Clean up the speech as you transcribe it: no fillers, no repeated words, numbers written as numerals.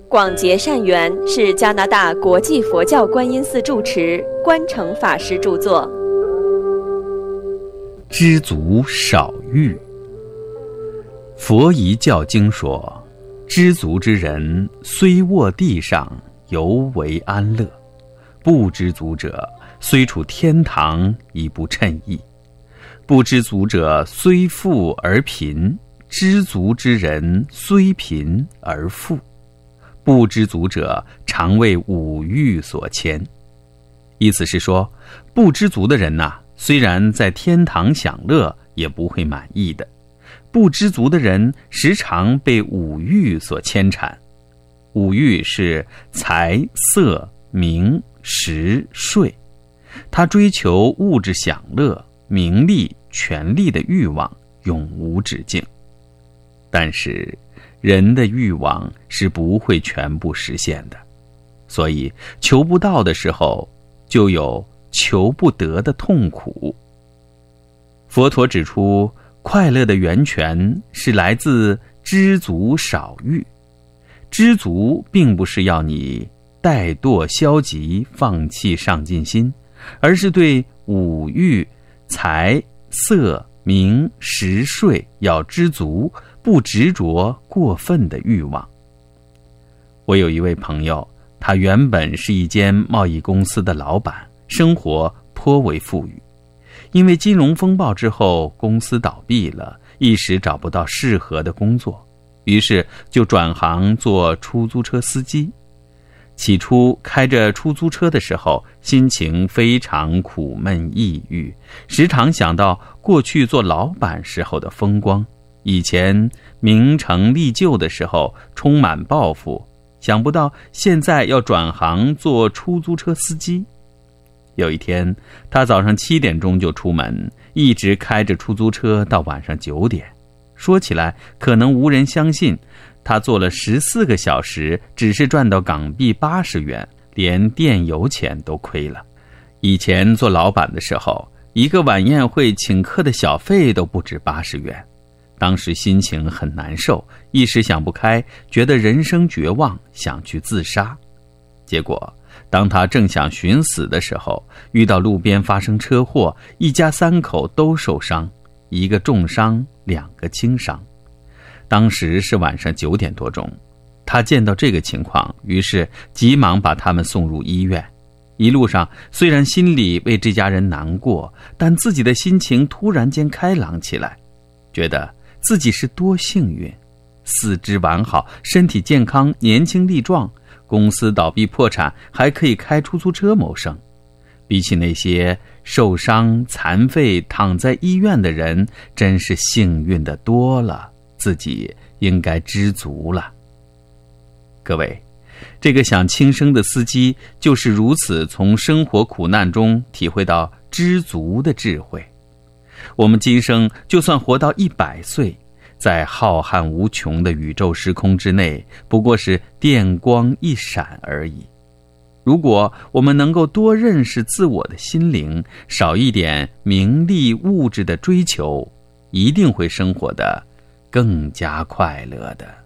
广结善缘是加拿大国际佛教观音寺住持观诚法师著作。 知足少欲。佛遗教经说，知足之人虽卧地上，犹为安乐；不知足者，虽处天堂，亦不称意。不知足者，虽富而贫；知足之人，虽贫而富。不知足者，常为五欲所牵。意思是说，不知足的人虽然在天堂享乐，也不会满意的。不知足的人时常被五欲所牵缠。五欲是财、色、名、食、睡，他追求物质享乐、名利、权力的欲望永无止境。但是人的欲望是不会全部实现的，所以求不到的时候，就有求不得的痛苦。佛陀指出，快乐的源泉是来自知足少欲。知足并不是要你怠惰消极，放弃上进心，而是对五欲、财、色、名、食、睡要知足，不执着过分的欲望。我有一位朋友，他原本是一间贸易公司的老板，生活颇为富裕。因为金融风暴之后，公司倒闭了，一时找不到适合的工作，于是就转行做出租车司机。起初开着出租车的时候，心情非常苦闷抑郁，时常想到过去做老板时候的风光，以前名成利就的时候充满抱负，想不到现在要转行做出租车司机。有一天，他早上7点钟就出门，一直开着出租车到晚上9点。说起来可能无人相信，他做了14个小时，只是赚到港币80元，连电油钱都亏了。以前做老板的时候，一个晚宴会请客的小费都不止80元。当时心情很难受，一时想不开，觉得人生绝望，想去自杀。结果当他正想寻死的时候，遇到路边发生车祸，一家3口都受伤，一个重伤，2个轻伤。当时是晚上9点多钟，他见到这个情况，于是急忙把他们送入医院。一路上虽然心里为这家人难过，但自己的心情突然间开朗起来，觉得自己是多幸运，四肢完好，身体健康，年轻力壮，公司倒闭破产，还可以开出租车谋生。比起那些受伤残废躺在医院的人，真是幸运的多了，自己应该知足了。各位，这个想轻生的司机就是如此从生活苦难中体会到知足的智慧。我们今生就算活到100岁，在浩瀚无穷的宇宙时空之内，不过是电光一闪而已。如果我们能够多认识自我的心灵，少一点名利物质的追求，一定会生活得更加快乐的。